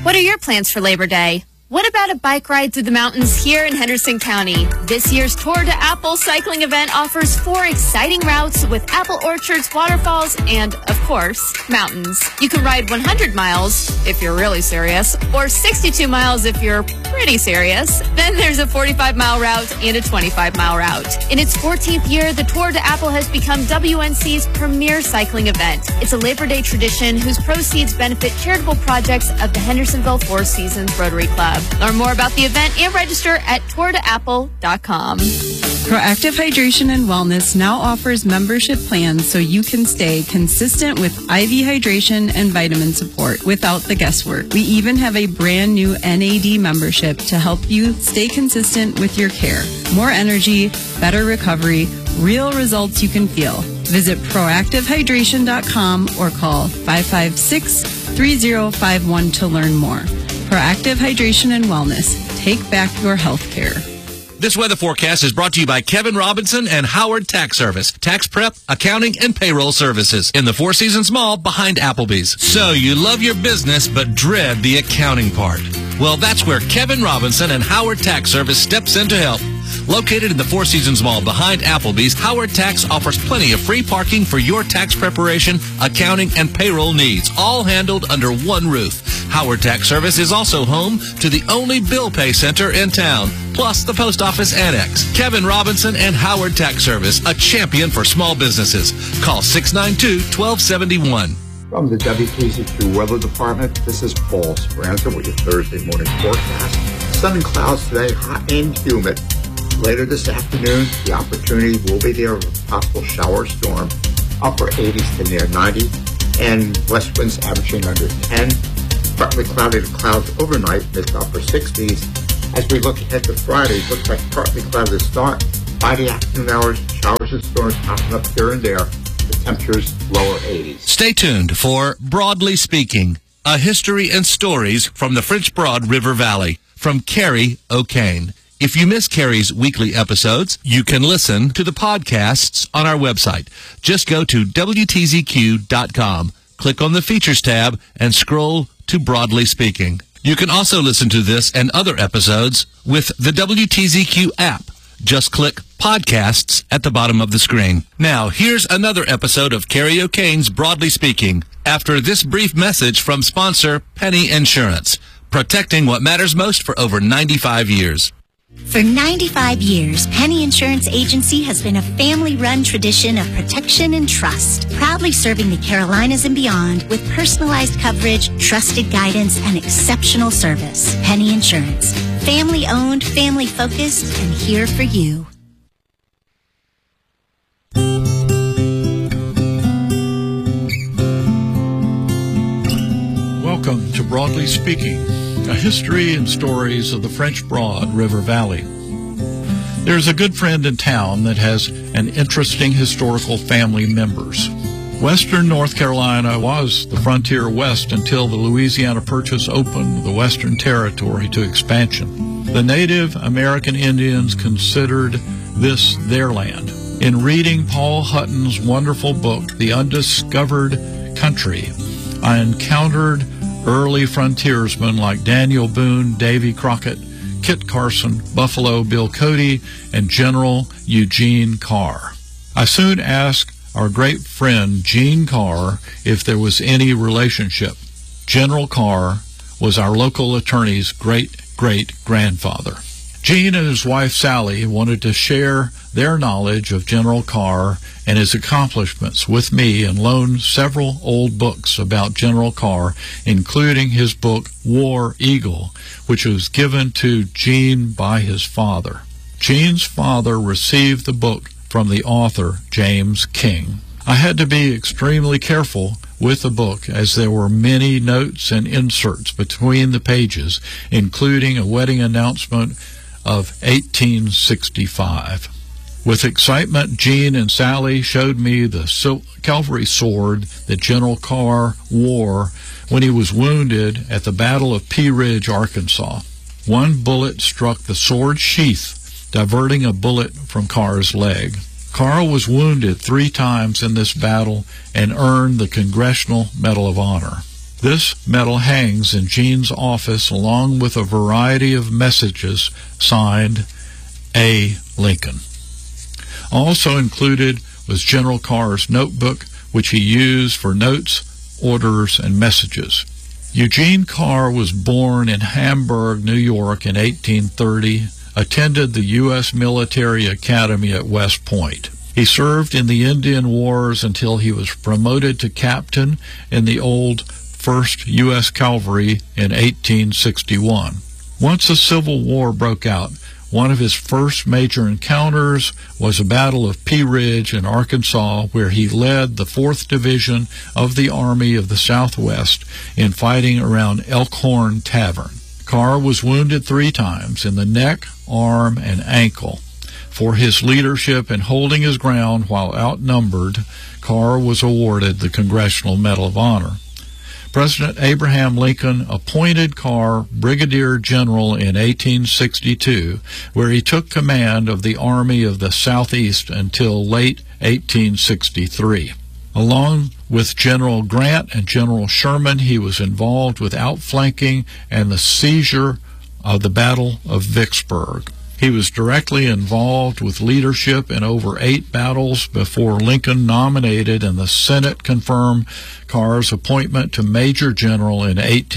What are your plans for Labor Day? What about a bike ride through the mountains here in Henderson County? This year's Tour de Apple cycling event offers 4 exciting routes with apple orchards, waterfalls, and, of course, mountains. You can ride 100 miles, if you're really serious, or 62 miles if you're pretty serious. Then there's a 45-mile route and a 25-mile route. In its 14th year, the Tour de Apple has become WNC's premier cycling event. It's a Labor Day tradition whose proceeds benefit charitable projects of the Hendersonville Four Seasons Rotary Club. Learn more about the event and register at tourdeapple.com. Proactive Hydration and Wellness now offers membership plans so you can stay consistent with IV hydration and vitamin support without the guesswork. We even have a brand new NAD membership to help you stay consistent with your care. More energy, better recovery, real results you can feel. Visit proactivehydration.com or call 556-3051 to learn more. Proactive Hydration and Wellness. Take back your health care. This weather forecast is brought to you by Kevin Robinson and Howard Tax Service. Tax prep, accounting, and payroll services in the Four Seasons Mall behind Applebee's. So you love your business but dread the accounting part. Well, that's where Kevin Robinson and Howard Tax Service steps in to help. Located in the Four Seasons Mall behind Applebee's, Howard Tax offers plenty of free parking for your tax preparation, accounting, and payroll needs, all handled under one roof. Howard Tax Service is also home to the only bill pay center in town, plus the post office annex. Kevin Robinson and Howard Tax Service, a champion for small businesses. Call 692-1271. From the WTZQ Weather Department, this is Paul Speranza with your Thursday morning forecast. Sun and clouds today, hot and humid. Later this afternoon, the opportunity will be there of a possible shower storm, upper 80s to near 90, and west winds averaging under 10. Partly cloudy to clouds overnight, mid to upper 60s. As we look ahead to Friday, it looks like partly cloudy to start. By the afternoon hours, showers and storms popping up here and there. The temperatures lower 80s. Stay tuned for Broadly Speaking, a history and stories from the French Broad River Valley, from Carrie O'Kane. If you miss Carrie's weekly episodes, you can listen to the podcasts on our website. Just go to WTZQ.com, click on the Features tab, and scroll to Broadly Speaking. You can also listen to this and other episodes with the WTZQ app. Just click Podcasts at the bottom of the screen. Now, here's another episode of Carrie O'Kane's Broadly Speaking, after this brief message from sponsor Penny Insurance, protecting what matters most for over 95 years. For 95 years, Penny Insurance Agency has been a family-run tradition of protection and trust, proudly serving the Carolinas and beyond with personalized coverage, trusted guidance, and exceptional service. Penny Insurance. Family-owned, family-focused, and here for you. Welcome to Broadly Speaking, a history and stories of the French Broad River Valley. There's a good friend in town that has an interesting historical family members. Western North Carolina was the frontier west until the Louisiana Purchase opened the Western Territory to expansion. The Native American Indians considered this their land. In reading Paul Hutton's wonderful book, The Undiscovered Country, I encountered early frontiersmen like Daniel Boone, Davy Crockett, Kit Carson, Buffalo Bill Cody, and General Eugene Carr. I soon asked our great friend Gene Carr if there was any relationship. General Carr was our local attorney's great-great-grandfather. Gene and his wife Sally wanted to share their knowledge of General Carr and his accomplishments with me and loaned several old books about General Carr, including his book War Eagle, which was given to Gene by his father. Gene's father received the book from the author, James King. I had to be extremely careful with the book as there were many notes and inserts between the pages, including a wedding announcement of 1865. With excitement, Gene and Sally showed me the cavalry sword that General Carr wore when he was wounded at the Battle of Pea Ridge, Arkansas. One bullet struck the sword sheath, diverting a bullet from Carr's leg. Carr was wounded 3 times in this battle and earned the Congressional Medal of Honor. This medal hangs in Gene's office along with a variety of messages signed A. Lincoln. Also included was General Carr's notebook, which he used for notes, orders, and messages. Eugene Carr was born in Hamburg, New York in 1830, attended the U.S. Military Academy at West Point. He served in the Indian Wars until he was promoted to captain in the old 1st U.S. Cavalry in 1861. Once the Civil War broke out, one of his first major encounters was the Battle of Pea Ridge in Arkansas, where he led the 4th Division of the Army of the Southwest in fighting around Elkhorn Tavern. Carr was wounded 3 times in the neck, arm, and ankle. For his leadership in holding his ground while outnumbered, Carr was awarded the Congressional Medal of Honor. President Abraham Lincoln appointed Carr Brigadier General in 1862, where he took command of the Army of the Southeast until late 1863. Along with General Grant and General Sherman, he was involved with outflanking and the seizure of the Battle of Vicksburg. He was directly involved with leadership in over 8 battles before Lincoln nominated and the Senate confirmed Carr's appointment to Major General in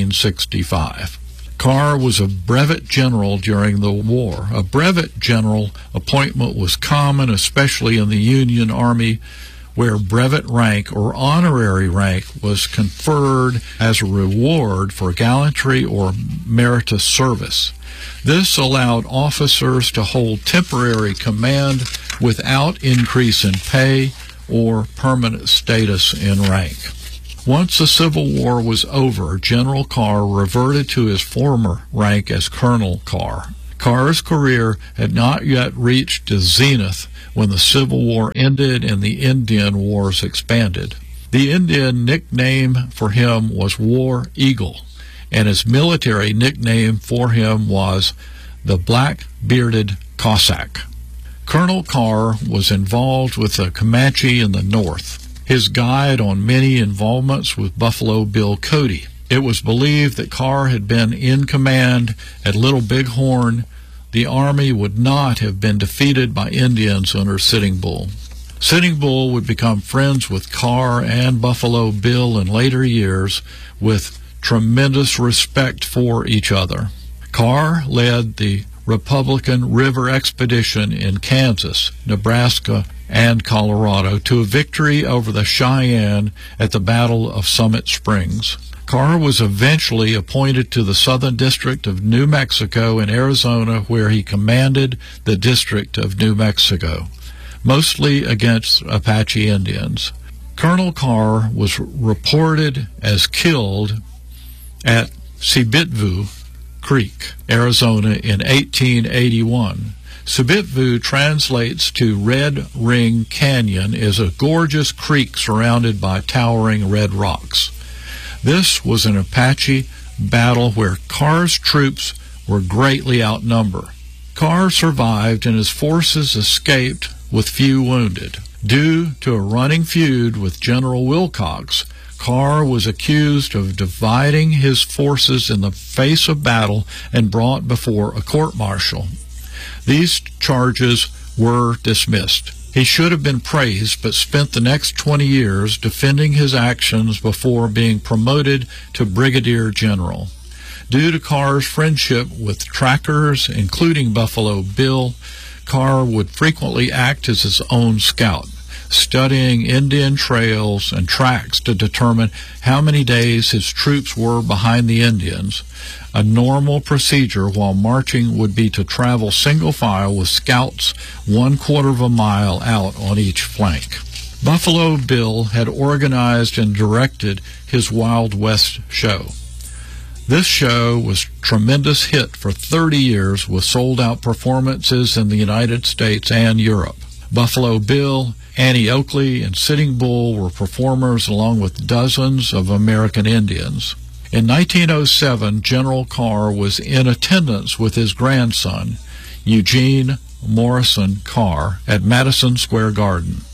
1865. Carr was a brevet general during the war. A brevet general appointment was common, especially in the Union Army, where brevet rank or honorary rank was conferred as a reward for gallantry or meritorious service. This allowed officers to hold temporary command without increase in pay or permanent status in rank. Once the Civil War was over, General Carr reverted to his former rank as Colonel Carr. Carr's career had not yet reached its zenith when the Civil War ended and the Indian Wars expanded. The Indian nickname for him was War Eagle, and his military nickname for him was the Black-Bearded Cossack. Colonel Carr was involved with the Comanche in the north. His guide on many involvements with Buffalo Bill Cody. It was believed that Carr had been in command at Little Bighorn. The Army would not have been defeated by Indians under Sitting Bull. Sitting Bull would become friends with Carr and Buffalo Bill in later years with tremendous respect for each other. Carr led the Republican River Expedition in Kansas, Nebraska, and Colorado to a victory over the Cheyenne at the Battle of Summit Springs. Carr was eventually appointed to the Southern District of New Mexico in Arizona, where he commanded the District of New Mexico, mostly against Apache Indians. Colonel Carr was reported as killed at Sibitvu Creek, Arizona in 1881. Sibitvu translates to Red Ring Canyon, is a gorgeous creek surrounded by towering red rocks. This was an Apache battle where Carr's troops were greatly outnumbered. Carr survived and his forces escaped with few wounded. Due to a running feud with General Wilcox, Carr was accused of dividing his forces in the face of battle and brought before a court-martial. These charges were dismissed. He should have been praised, but spent the next 20 years defending his actions before being promoted to Brigadier General. Due to Carr's friendship with trackers, including Buffalo Bill, Carr would frequently act as his own scout, studying Indian trails and tracks to determine how many days his troops were behind the Indians. A normal procedure while marching would be to travel single file with scouts 1/4 of a mile out on each flank. Buffalo Bill had organized and directed his Wild West show. This show was a tremendous hit for 30 years with sold-out performances in the United States and Europe. Buffalo Bill, Annie Oakley, and Sitting Bull were performers along with dozens of American Indians. In 1907, General Carr was in attendance with his grandson, Eugene Morrison Carr, at Madison Square Garden.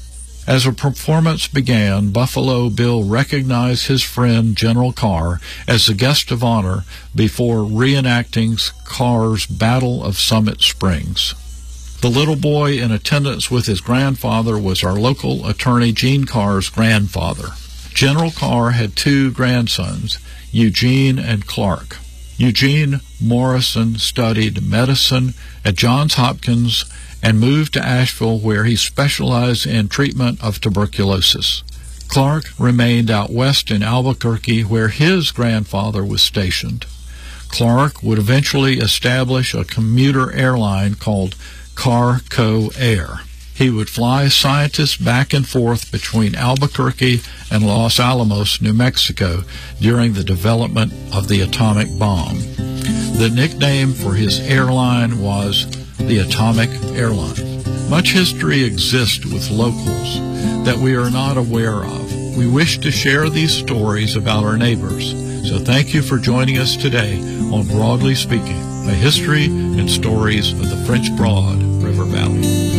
As a performance began, Buffalo Bill recognized his friend General Carr as the guest of honor before reenacting Carr's Battle of Summit Springs. The little boy in attendance with his grandfather was our local attorney Gene Carr's grandfather. General Carr had two grandsons, Eugene and Clark. Eugene Morrison studied medicine at Johns Hopkins and moved to Asheville, where he specialized in treatment of tuberculosis. Clark remained out west in Albuquerque, where his grandfather was stationed. Clark would eventually establish a commuter airline called Carco Air. He would fly scientists back and forth between Albuquerque and Los Alamos, New Mexico, during the development of the atomic bomb. The nickname for his airline was the Atomic Airline. Much history exists with locals that we are not aware of. We wish to share these stories about our neighbors. So thank you for joining us today on Broadly Speaking, a history and stories of the French Broad River Valley.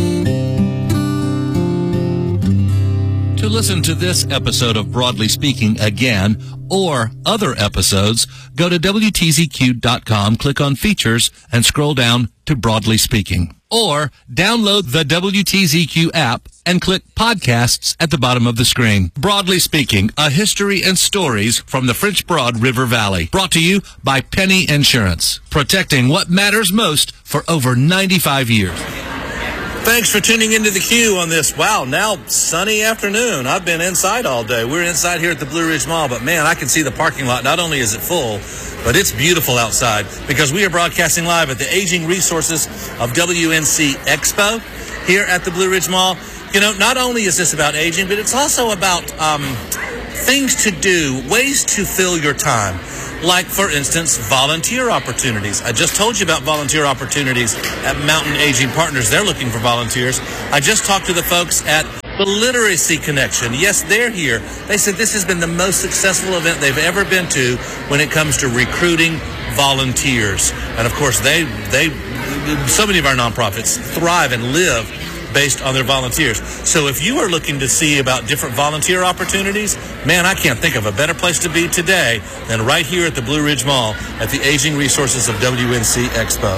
To listen to this episode of Broadly Speaking again, or other episodes, go to WTZQ.com, click on Features, and scroll down to Broadly Speaking. Or download the WTZQ app and click Podcasts at the bottom of the screen. Broadly Speaking, a history and stories from the French Broad River Valley. Brought to you by Penny Insurance, protecting what matters most for over 95 years. Thanks for tuning into the Q on this, now sunny afternoon. I've been inside all day. We're inside here at the Blue Ridge Mall, but man, I can see the parking lot. Not only is it full, but it's beautiful outside because we are broadcasting live at the Aging Resources of WNC Expo here at the Blue Ridge Mall. You know, not only is this about aging, but it's also about things to do, ways to fill your time. Like, for instance, volunteer opportunities. I just told you about volunteer opportunities at Mountain Aging Partners. They're looking for volunteers. I just talked to the folks at the Literacy Connection. Yes, they're here. They said this has been the most successful event they've ever been to when it comes to recruiting volunteers. And, of course, so many of our nonprofits thrive and live based on their volunteers. So if you are looking to see about different volunteer opportunities, man, I can't think of a better place to be today than right here at the Blue Ridge Mall at the Aging Resources of WNC Expo.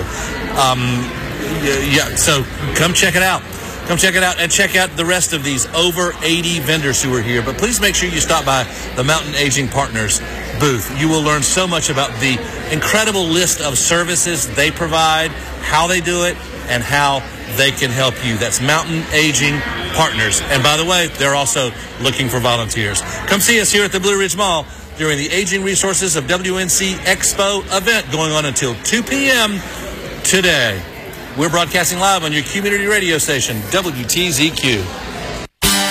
So come check it out. Come check it out and check out the rest of these over 80 vendors who are here. But please make sure you stop by the Mountain Aging Partners booth. You will learn so much about the incredible list of services they provide, how they do it, and how they can help you. That's Mountain Aging Partners. And by the way, they're also looking for volunteers. Come see us here at the Blue Ridge Mall during the Aging Resources of WNC Expo event going on until 2 p.m. today. We're broadcasting live on your community radio station, WTZQ.